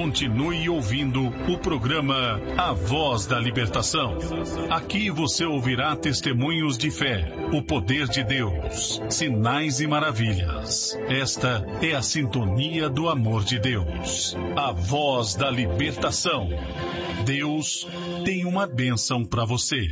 Continue ouvindo o programa A Voz da Libertação. Aqui você ouvirá testemunhos de fé, o poder de Deus, sinais e maravilhas. Esta é a sintonia do amor de Deus. A Voz da Libertação. Deus tem uma bênção para você.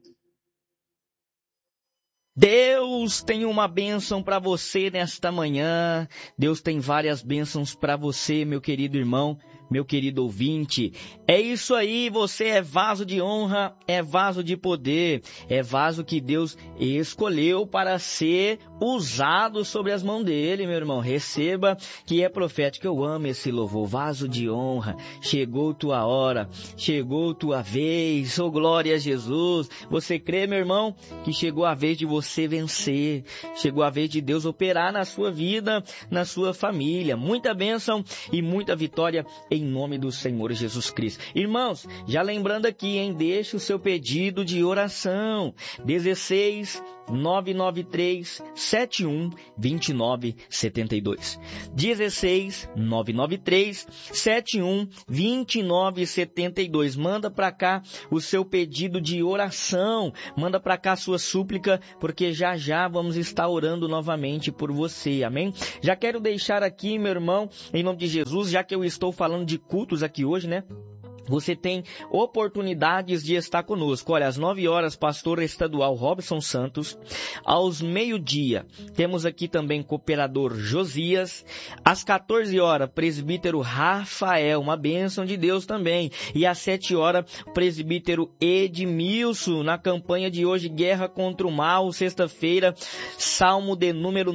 Deus tem uma bênção para você nesta manhã. Deus tem várias bênçãos para você, meu querido irmão, meu querido ouvinte. É isso aí, você é vaso de honra, é vaso de poder, é vaso que Deus escolheu para ser usado sobre as mãos dele, meu irmão. Receba que é profético. Eu amo esse louvor, vaso de honra. Chegou tua hora, chegou tua vez, oh glória a Jesus. Você crê, meu irmão, que chegou a vez de você vencer, chegou a vez de Deus operar na sua vida, na sua família. Muita bênção e muita vitória em nome do Senhor Jesus Cristo. Irmãos, já lembrando aqui, deixe o seu pedido de oração. 16 993 71 29 72. 16 993 71 29 72. Manda para cá o seu pedido de oração. Manda para cá a sua súplica, porque já vamos estar orando novamente por você. Amém? Já quero deixar aqui, meu irmão, em nome de Jesus, já que eu estou falando de cultos aqui hoje, né? Você tem oportunidades de estar conosco. Olha, às 9 horas, pastor estadual Robson Santos. Aos meio-dia, temos aqui também cooperador Josias. Às 14 horas, presbítero Rafael, uma bênção de Deus também. E às 7 horas, presbítero Edmilson, na campanha de hoje, Guerra contra o Mal, sexta-feira, Salmo de número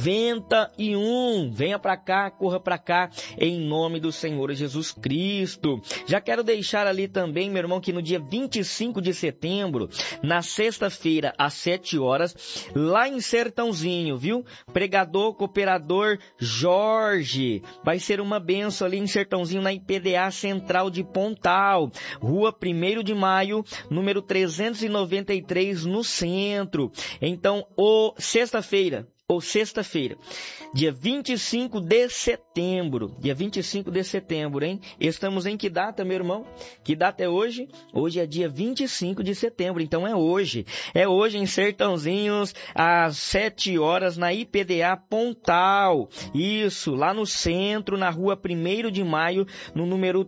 91. Venha para cá, corra para cá, em nome do Senhor Jesus Cristo. Já quero deixar ali também, meu irmão, que no dia 25 de setembro, na sexta-feira, às 7 horas, lá em Sertãozinho, viu? Pregador, cooperador Jorge. Vai ser uma benção ali em Sertãozinho, na IPDA Central de Pontal. Rua 1º de Maio, número 393, no centro. Então, sexta-feira, dia 25 de setembro, hein? Estamos em que data, meu irmão? Que data é hoje? Hoje é dia 25 de setembro, então é hoje em Sertãozinhos, às 7 horas, na IPDA Pontal. Isso, lá no centro, na rua 1º de Maio, no número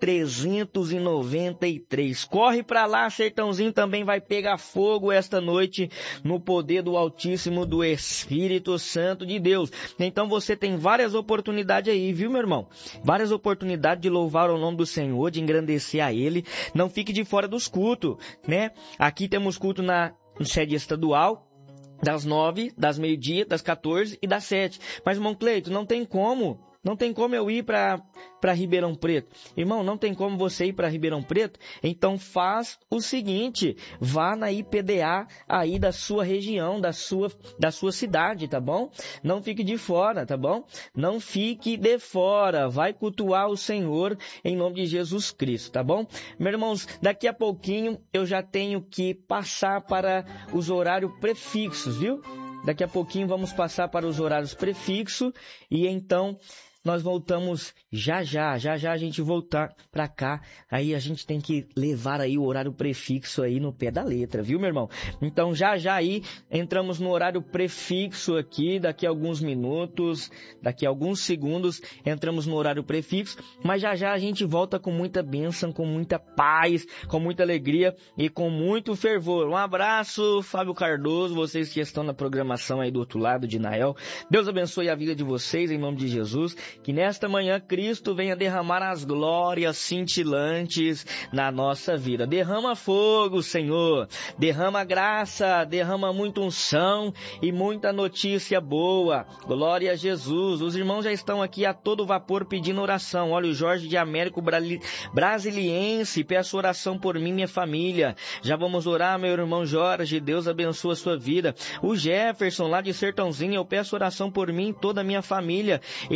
393. Corre pra lá, Sertãozinho também vai pegar fogo esta noite, no poder do Altíssimo, do Espírito Santo de Deus. Então você tem várias oportunidades aí, viu, meu irmão? Várias oportunidades de louvar o nome do Senhor, de engrandecer a Ele. Não fique de fora dos cultos, né? Aqui temos culto na sede estadual, das 9, das meio-dia, das 14 e das 7. Mas, irmão Cleito, não tem como eu ir para Ribeirão Preto. Irmão, não tem como você ir para Ribeirão Preto? Então faz o seguinte, vá na IPDA aí da sua região, da sua cidade, tá bom? Não fique de fora, tá bom? Não fique de fora, vai cultuar o Senhor em nome de Jesus Cristo, tá bom? Meus irmãos, daqui a pouquinho eu já tenho que passar para os horários prefixos, viu? Daqui a pouquinho vamos passar para os horários prefixos e então nós voltamos já a gente voltar para cá, aí a gente tem que levar aí o horário prefixo aí no pé da letra, viu, meu irmão? Então já aí entramos no horário prefixo aqui, daqui a alguns minutos, daqui a alguns segundos entramos no horário prefixo, mas já a gente volta com muita bênção, com muita paz, com muita alegria e com muito fervor. Um abraço, Fábio Cardoso, vocês que estão na programação aí do outro lado de Nael. Deus abençoe a vida de vocês em nome de Jesus. Que nesta manhã Cristo venha derramar as glórias cintilantes na nossa vida. Derrama fogo, Senhor. Derrama graça, derrama muita unção e muita notícia boa. Glória a Jesus. Os irmãos já estão aqui a todo vapor pedindo oração. Olha, o Jorge de Américo Brasiliense, peço oração por mim e minha família. Já vamos orar, meu irmão Jorge. Deus abençoe a sua vida. O Jefferson, lá de Sertãozinho, eu peço oração por mim e toda a minha família. Ele é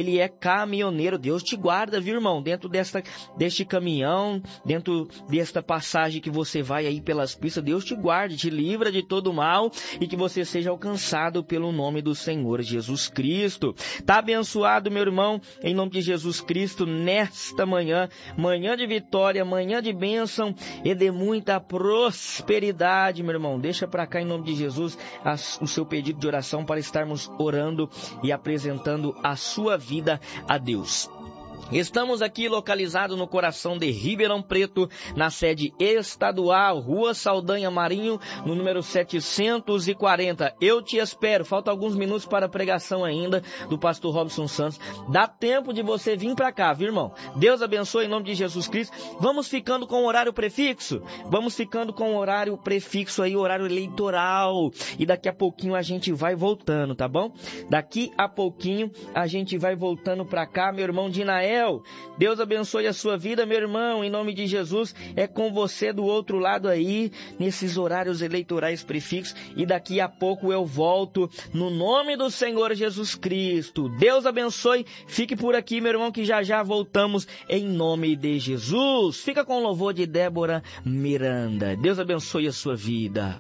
caminhoneiro. Deus te guarda, viu, irmão? Dentro deste caminhão, dentro desta passagem que você vai aí pelas pistas, Deus te guarde, te livra de todo mal e que você seja alcançado pelo nome do Senhor Jesus Cristo. Tá abençoado, meu irmão, em nome de Jesus Cristo, nesta manhã, manhã de vitória, manhã de bênção e de muita prosperidade, meu irmão. Deixa pra cá, em nome de Jesus, o seu pedido de oração para estarmos orando e apresentando a sua vida a Deus. Estamos aqui localizados no coração de Ribeirão Preto, na sede estadual, Rua Saldanha Marinho, no número 740. Eu te espero. Falta alguns minutos para a pregação ainda do pastor Robson Santos. Dá tempo de você vir para cá, viu, irmão? Deus abençoe em nome de Jesus Cristo. Vamos ficando com o horário prefixo? Vamos ficando com o horário prefixo aí, horário eleitoral. E daqui a pouquinho a gente vai voltando, tá bom? Daqui a pouquinho a gente vai voltando para cá, meu irmão Dinael. Deus abençoe a sua vida, meu irmão, em nome de Jesus. É com você do outro lado aí, nesses horários eleitorais prefixos, e daqui a pouco eu volto no nome do Senhor Jesus Cristo. Deus abençoe, fique por aqui, meu irmão, que já voltamos em nome de Jesus. Fica com o louvor de Débora Miranda. Deus abençoe a sua vida.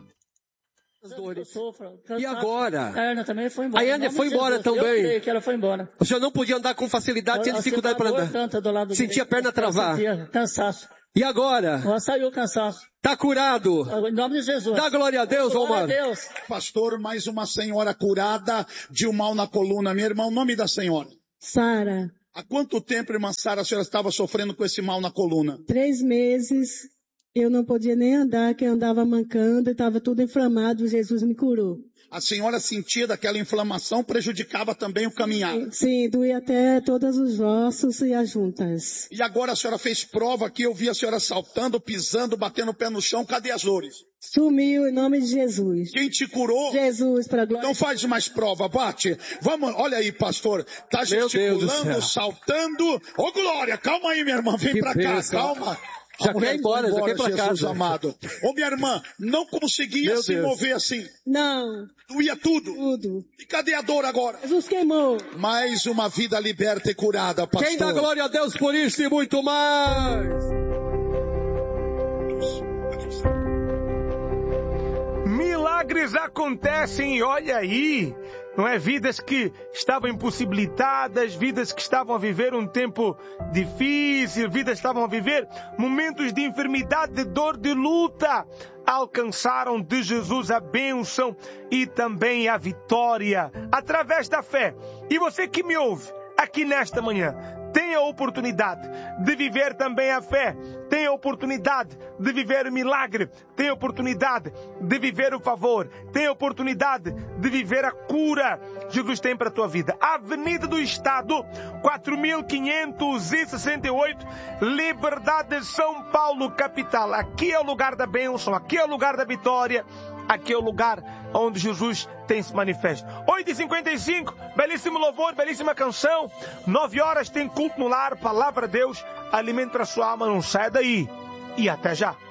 E agora? A Ana também foi embora. A Ana foi embora também. Eu creio que ela foi embora. O senhor não podia andar com facilidade, tinha dificuldade para andar. Sentia a perna travar. Sentia cansaço. E agora? Saiu o cansaço. Tá curado. Em nome de Jesus. Dá glória a Deus, glória a Deus. Pastor, mais uma senhora curada de um mal na coluna. Minha irmã, o nome da senhora? Sara. Há quanto tempo, irmã Sara, a senhora estava sofrendo com esse mal na coluna? 3 meses. Eu não podia nem andar, que eu andava mancando, estava tudo inflamado, Jesus me curou. A senhora sentia daquela inflamação, prejudicava também o caminhar? Sim, doía até todos os ossos e as juntas. E agora a senhora fez prova aqui, eu vi a senhora saltando, pisando, batendo o pé no chão, cadê as dores? Sumiu em nome de Jesus. Quem te curou? Jesus, para glória. Então faz mais prova, bate. Vamos, olha aí, pastor, tá gesticulando, saltando. Ô glória, calma aí, minha irmã, vem pra cá, calma. Já quer ir embora, já quer ir pra Jesus casa. Amado. Ô minha irmã, não conseguia se mover assim. Não. Doía tudo. Tudo. E cadê a dor agora? Jesus queimou. Mais uma vida liberta e curada, pastor. Quem dá glória a Deus por isso e muito mais? Milagres acontecem, olha aí. Não é? Vidas que estavam impossibilitadas, vidas que estavam a viver um tempo difícil, vidas que estavam a viver momentos de enfermidade, de dor, de luta, alcançaram de Jesus a bênção e também a vitória através da fé. E você que me ouve aqui nesta manhã, tem a oportunidade de viver também a fé, tem a oportunidade de viver o milagre, tem a oportunidade de viver o favor, tem a oportunidade de viver a cura. Jesus tem para a tua vida. Avenida do Estado, 4568, Liberdade, São Paulo, capital. Aqui é o lugar da bênção, aqui é o lugar da vitória, aqui é o lugar onde Jesus tem se manifesto. 8h55, belíssimo louvor, belíssima canção. 9 horas tem culto no lar, palavra de Deus, alimento para a sua alma, não saia daí. E até já.